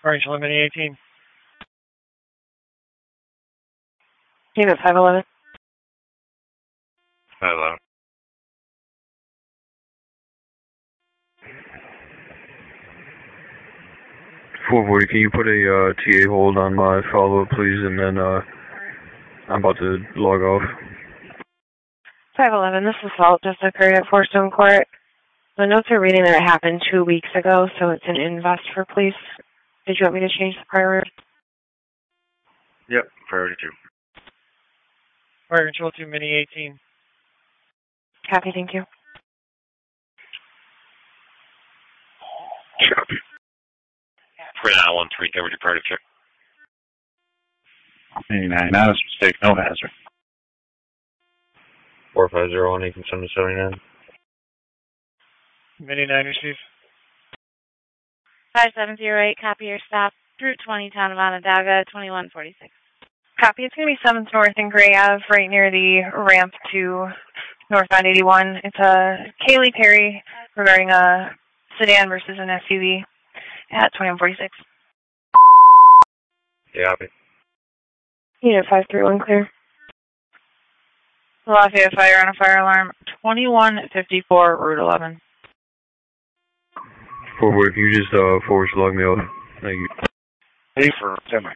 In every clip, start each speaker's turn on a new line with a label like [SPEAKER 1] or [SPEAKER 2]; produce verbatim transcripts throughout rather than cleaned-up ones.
[SPEAKER 1] Orange eleven eighteen.
[SPEAKER 2] Unit five eleven.
[SPEAKER 3] five eleven.
[SPEAKER 4] four forty, can you put a uh, T A hold on my follow-up, please, and then uh, I'm about to log off.
[SPEAKER 2] five eleven, this assault just occurred at Forestone Court. The notes are reading that it happened two weeks ago, so it's an invest for police. Did you want me to change the priority?
[SPEAKER 3] Yep, priority two.
[SPEAKER 1] Fire Control two, Mini eighteen.
[SPEAKER 2] Copy, thank you.
[SPEAKER 3] Copy. Fred Allen, three, coverage your priority check.
[SPEAKER 5] eighty-nine, honest mistake, no hazard.
[SPEAKER 3] four five zero one, Ethan seven seventy-nine.
[SPEAKER 1] Mini nine, receive.
[SPEAKER 6] five seven zero eight, copy your stop. Route twenty, town of Onondaga, twenty-one forty-six.
[SPEAKER 2] Copy, it's going to be seventh North and Gray Ave, right near the ramp to northbound eighty-one. It's a Kaylee Perry regarding a sedan versus an S U V at twenty-one forty-six.
[SPEAKER 3] Yeah, copy.
[SPEAKER 2] Unit five three one, clear.
[SPEAKER 7] Lafayette fire on a fire alarm, twenty-one fifty-four, Route eleven.
[SPEAKER 4] four forty, can you just uh, forward log me off? Thank you.
[SPEAKER 5] Hey for semi.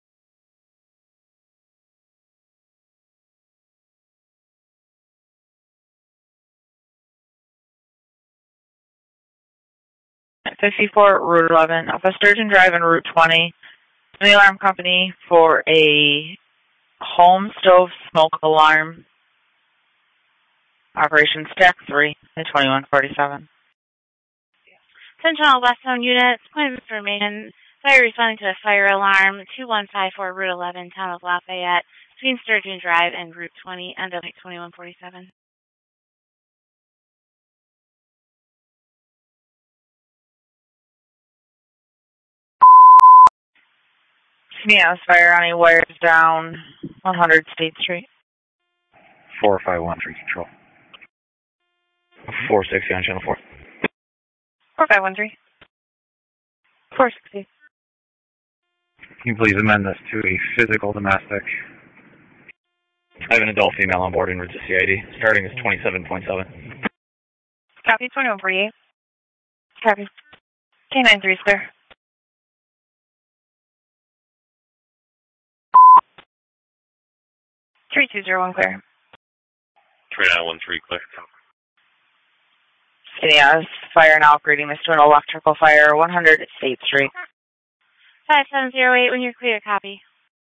[SPEAKER 7] fifty-four, Route eleven, off of Sturgeon Drive and Route twenty. The alarm company for a home stove smoke alarm. Operation Stack three at twenty-one forty-seven.
[SPEAKER 6] Central Westbound units, point of information. Fire responding to a fire alarm, two one five four, Route eleven, town of Lafayette, between Sturgeon Drive and Route twenty, end up at twenty-one forty-seven.
[SPEAKER 7] Yeah, fire on a wires down one hundred State Street.
[SPEAKER 5] four five one three control.
[SPEAKER 3] four sixty on channel four.
[SPEAKER 2] four five one three. four sixty.
[SPEAKER 5] Can you please amend this to a physical domestic?
[SPEAKER 3] I have an adult female on board en route to C I D. Starting is twenty-seven point seven.
[SPEAKER 2] Copy, twenty-one forty-eight. Copy. K nine three is clear. three two zero one, clear.
[SPEAKER 3] three nine one three, clear.
[SPEAKER 7] Yeah, fire now operating this to an electrical fire, one hundred State Street.
[SPEAKER 6] five seven zero eight, when you're clear, copy.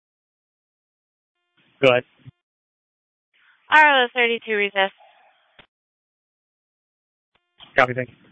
[SPEAKER 1] Go ahead.
[SPEAKER 6] R O thirty-two, resist.
[SPEAKER 1] Copy, thank you.